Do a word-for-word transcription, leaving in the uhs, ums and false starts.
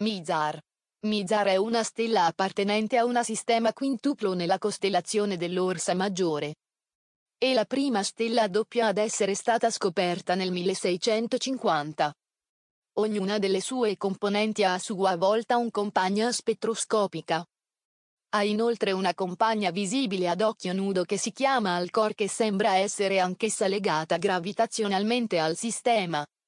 Mizar. Mizar è una stella appartenente a un sistema quintuplo nella costellazione dell'Orsa Maggiore. È la prima stella doppia ad essere stata scoperta nel milleseicentocinquanta. Ognuna delle sue componenti ha a sua volta un compagna spettroscopica. Ha inoltre una compagna visibile ad occhio nudo che si chiama Alcor, che sembra essere anch'essa legata gravitazionalmente al sistema.